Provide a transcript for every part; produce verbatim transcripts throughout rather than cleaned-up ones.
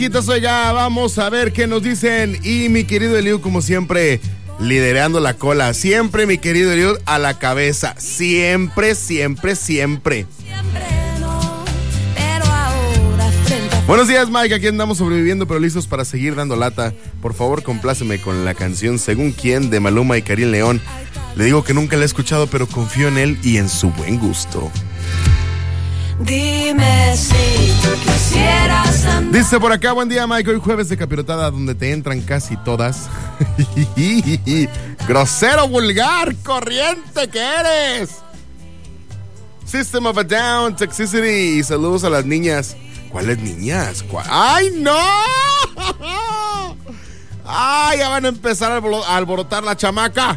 Oiga, vamos a ver qué nos dicen. Y mi querido Eliud, como siempre, liderando la cola. Siempre, mi querido Eliud, a la cabeza. Siempre, siempre, siempre. Buenos días, Mike. Aquí andamos sobreviviendo, pero listos para seguir dando lata. Por favor, compláceme con la canción Según Quién de Maluma y Karim León. Le digo que nunca la he escuchado, pero confío en él y en su buen gusto. Dime si tú quisieras andar. Dice por acá, buen día, Mike. Hoy jueves de capirotada donde te entran casi todas. Grosero, vulgar, corriente que eres. System of a Down, Toxicity. Y saludos a las niñas. ¿Cuáles niñas? ¿Cuál? ¡Ay, no! ¡Ay, ya van a empezar a alborotar la chamaca!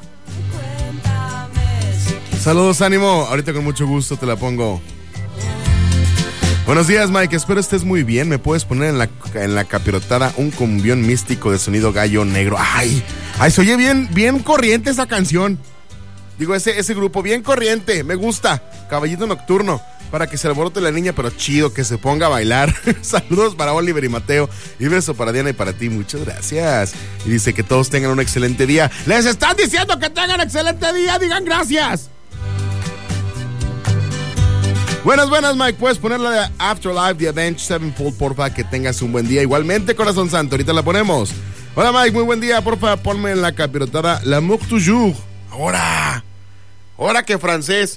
Saludos, ánimo. Ahorita con mucho gusto te la pongo. Buenos días, Mike, espero estés muy bien. ¿Me puedes poner en la, en la capirotada un cumbión místico de sonido gallo negro? ¡Ay! ¡Ay, se oye bien, bien corriente esa canción! Digo, ese, ese grupo, bien corriente, me gusta. Caballito Nocturno, para que se alborote la niña, pero chido, que se ponga a bailar. Saludos para Oliver y Mateo. Y beso para Diana y para ti, muchas gracias. Y dice que todos tengan un excelente día. ¡Les están diciendo que tengan excelente día! ¡Digan gracias! Buenas, buenas, Mike. ¿Puedes ponerla de Afterlife, The Avenged Sevenfold, porfa? Que tengas un buen día. Igualmente, corazón santo, ahorita la ponemos. Hola, Mike, muy buen día. Porfa, ponme en la capirotada L'amour toujours. Ahora. Ahora que francés.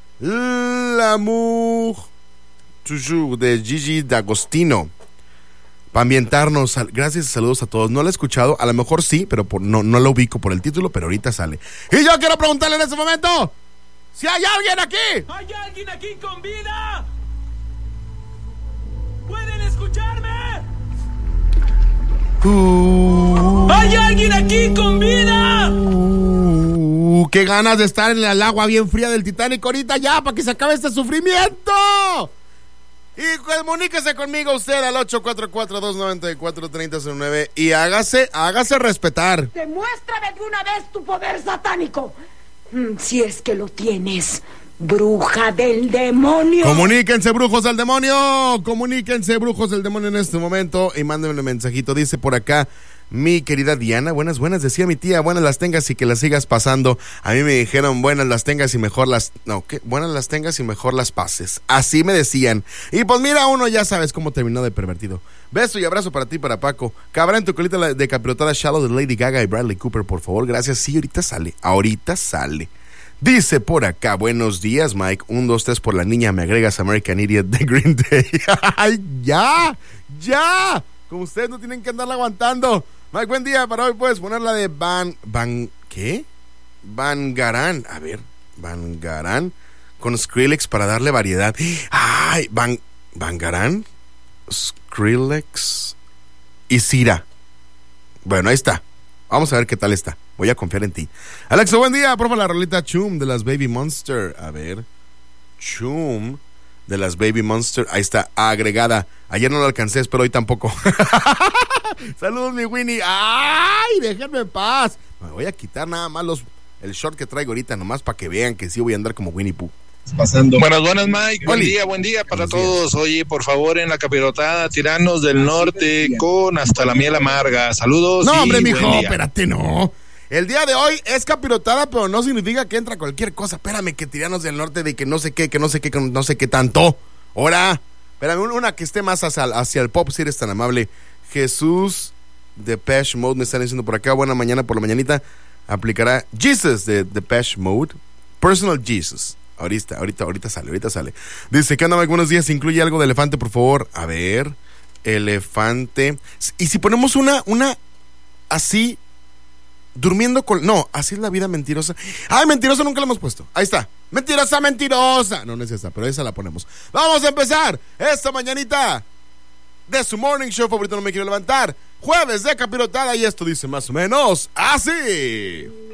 L'amour toujours de Gigi D'Agostino. Para ambientarnos. Gracias y saludos a todos. No la he escuchado. A lo mejor sí, pero por, no, no la ubico por el título, pero ahorita sale. Y yo quiero preguntarle en este momento. ¡Si hay alguien aquí! ¿Hay alguien aquí con vida? ¿Pueden escucharme? Uh, ¿Hay alguien aquí con vida? Uh, ¡Qué ganas de estar en el agua bien fría del Titanic ahorita ya, para que se acabe este sufrimiento! Y comuníquese conmigo usted al ocho cuatro cuatro, dos nueve cuatro, tres cero cero nueve y hágase, hágase respetar. Demuéstrame de una vez tu poder satánico. Si es que lo tienes, bruja del demonio. Comuníquense, brujos del demonio. Comuníquense, brujos del demonio en este momento. Y mándenme un mensajito. Dice por acá mi querida Diana. Buenas, buenas. Decía mi tía, buenas las tengas y que las sigas pasando. A mí me dijeron, buenas las tengas y mejor las... No, ¿qué? Buenas las tengas y mejor las pases. Así me decían. Y pues mira, uno ya sabes cómo terminó de pervertido. Beso y abrazo para ti, para Paco. Cabra en tu colita de capirotada Shallow de Lady Gaga y Bradley Cooper, por favor. Gracias. Sí, ahorita sale. Ahorita sale. Dice por acá, buenos días, Mike. Un, dos, tres por la niña. Me agregas American Idiot de Green Day. ¡Ay, ya! ¡Ya! Como ustedes no tienen que andarla aguantando. Mike, buen día. Para hoy puedes poner la de Van... Van... ¿Qué? Bangarán. A ver, Bangarán. Con Skrillex para darle variedad. ¡Ay! Van... Bangarán. Skrillex y Cira. Bueno, ahí está. Vamos a ver qué tal está. Voy a confiar en ti. Alexa, buen día. Porfa la rolita Chum de las Baby Monster. A ver. Chum de las Baby Monster. Ahí está, agregada. Ayer no la alcancé, pero hoy tampoco. Saludos, mi Winnie. ¡Ay! Déjenme en paz. Me voy a quitar nada más los, el short que traigo ahorita, nomás para que vean que sí voy a andar como Winnie Pooh. Pasando. Buenas, buenas, Mike. Buen Oli. día, buen día para Buenos todos. días. Oye, por favor, en la capirotada, Tiranos del Norte con Hasta la Miel Amarga. Saludos. No, y hombre, buen mijo, día. espérate, no. El día de hoy es capirotada, pero no significa que entra cualquier cosa. Espérame, que Tiranos del Norte de que no sé qué, que no sé qué, que no sé qué tanto. Ahora, espérame, una que esté más hacia, hacia el pop, si eres tan amable. Jesús Depeche Mode, me están diciendo por acá. Buena mañana por la mañanita. Aplicará Jesus de Depeche Mode. Personal Jesus. Ahorita, ahorita, ahorita sale, ahorita sale. Dice, ¿qué onda, Mike? Buenos días. Incluye algo de elefante, por favor. A ver, elefante. Y si ponemos una, una así, durmiendo con... No, así es la vida mentirosa. Ay, mentirosa nunca la hemos puesto. Ahí está. Mentirosa, mentirosa. No, no es esa, pero esa la ponemos. Vamos a empezar esta mañanita de su morning show favorito. No me quiero levantar. Jueves de capirotada y esto dice más o menos así.